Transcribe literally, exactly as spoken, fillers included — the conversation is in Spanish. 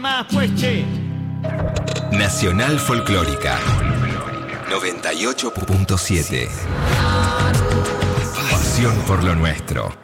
más, pues, che. Nacional Folclórica noventa y ocho punto siete. Pasión por lo nuestro.